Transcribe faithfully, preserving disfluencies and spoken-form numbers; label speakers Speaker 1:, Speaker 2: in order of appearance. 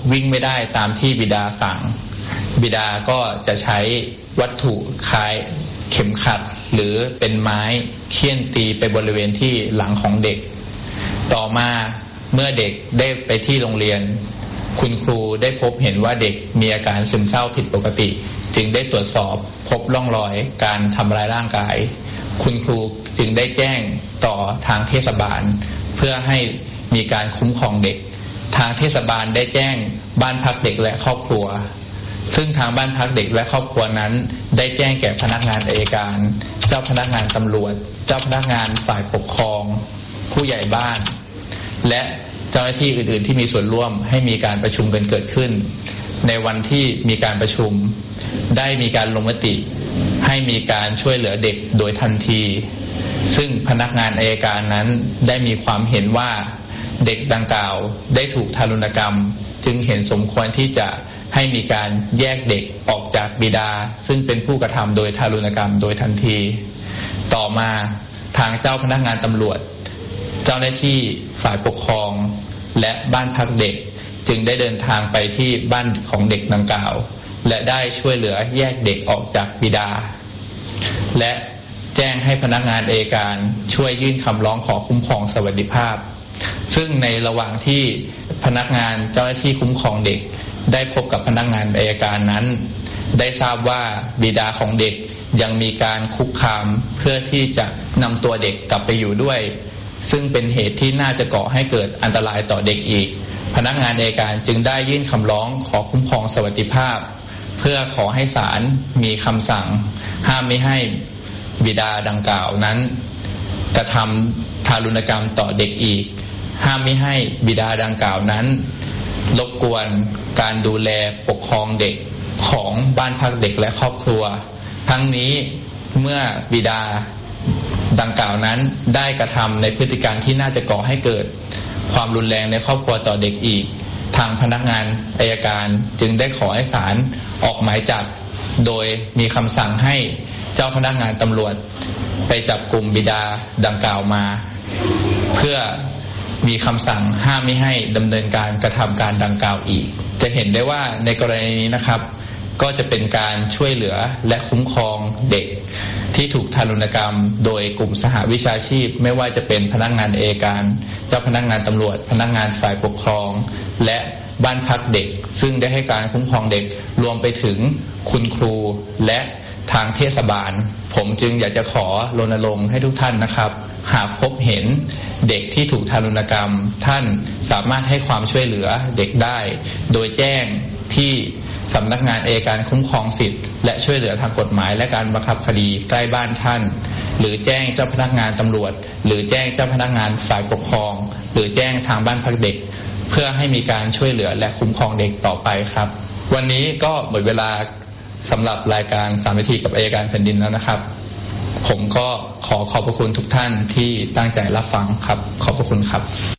Speaker 1: วิ่งไม่ได้ตามที่บิดาสั่งบิดาก็จะใช้วัตถุคล้ายเข็มขัดหรือเป็นไม้เฆี่ยนตีไปบริเวณที่หลังของเด็กต่อมาเมื่อเด็กได้ไปที่โรงเรียนคุณครูได้พบเห็นว่าเด็กมีอาการซึมเศร้าผิดปกติจึงได้ตรวจสอบพบร่องรอยการทำร้ายร่างกายคุณครูจึงได้แจ้งต่อทางเทศบาลเพื่อให้มีการคุ้มครองเด็กทางเทศบาลได้แจ้งบ้านพักเด็กและครอบครัวซึ่งทางบ้านพักเด็กและครอบครัวนั้นได้แจ้งแก่พนักงานอัยการเจ้าพนักงานตำรวจเจ้าพนักงานฝ่ายปกครองผู้ใหญ่บ้านและเจ้าหน้าที่อื่นๆที่มีส่วนร่วมให้มีการประชุมกันเกิดขึ้นในวันที่มีการประชุมได้มีการลงมติให้มีการช่วยเหลือเด็กโดยทันทีซึ่งพนักงานอัยการนั้นได้มีความเห็นว่าเด็กดังกล่าวได้ถูกทารุณกรรมจึงเห็นสมควรที่จะให้มีการแยกเด็กออกจากบิดาซึ่งเป็นผู้กระทำโดยทารุณกรรมโดยทันทีต่อมาทางเจ้าพนักงานตำรวจเจ้าหน้าที่ฝ่ายปกครองและบ้านพักเด็กจึงได้เดินทางไปที่บ้านของเด็กดังกล่าวและได้ช่วยเหลือแยกเด็กออกจากบิดาและแจ้งให้พนักงานอัยการช่วยยื่นคำร้องขอคุ้มครองสวัสดิภาพซึ่งในระหว่างที่พนักงานเจ้าหน้าที่คุ้มครองเด็กได้พบกับพนักงานอัยการนั้นได้ทราบว่าบิดาของเด็กยังมีการคุกคามเพื่อที่จะนำตัวเด็กกลับไปอยู่ด้วยซึ่งเป็นเหตุที่น่าจะก่อให้เกิดอันตรายต่อเด็กอีกพนักงานอัยการจึงได้ยื่นคำร้องขอคุ้มครองสวัสดิภาพเพื่อขอให้ศาลมีคำสั่งห้ามไม่ให้บิดาดังกล่าวนั้นกระทำทารุณกรรมต่อเด็กอีกห้ามไม่ให้บิดาดังกล่าวนั้นรบกวนการดูแลปกครองเด็กของบ้านพักเด็กและครอบครัวทั้งนี้เมื่อบิดาดังกล่าวนั้นได้กระทำในพฤติการที่น่าจะก่อให้เกิดความรุนแรงในครอบครัวต่อเด็กอีกทางพนักงานอัยการจึงได้ขอให้ศาลออกหมายจับโดยมีคำสั่งให้เจ้าพนักงานตำรวจไปจับกลุ่มบิดาดังกล่าวมาเพื่อมีคำสั่งห้ามไม่ให้ดำเนินการกระทำการดังกล่าวอีกจะเห็นได้ว่าในกรณีนี้นะครับก็จะเป็นการช่วยเหลือและคุ้มครองเด็กที่ถูกทารุณกรรมโดยกลุ่มสหวิชาชีพไม่ว่าจะเป็นพนักงานอัยการเจ้าพนักงานตำรวจพนักงานฝ่ายปกครองและบ้านพักเด็กซึ่งได้ให้การคุ้มครองเด็กรวมไปถึงคุณครูและทางเทศบาลผมจึงอยากจะขอรณรงค์ให้ทุกท่านนะครับหากพบเห็นเด็กที่ถูกทารุณกรรมท่านสามารถให้ความช่วยเหลือเด็กได้โดยแจ้งที่สำนักงานอัยการคุ้มครองสิทธิ์และช่วยเหลือทางกฎหมายและการบังคับคดีใกล้บ้านท่านหรือแจ้งเจ้าพนักงานตำรวจหรือแจ้งเจ้าพนักงานฝ่ายปกครองหรือแจ้งทางบ้านพักเด็กเพื่อให้มีการช่วยเหลือและคุ้มครองเด็กต่อไปครับวันนี้ก็หมดเวลาสำหรับรายการสามนาทีกับอัยการแผ่นดินแล้วนะครับผมก็ขอขอบพระคุณทุกท่านที่ตั้งใจรับฟังครับขอบพระคุณครับ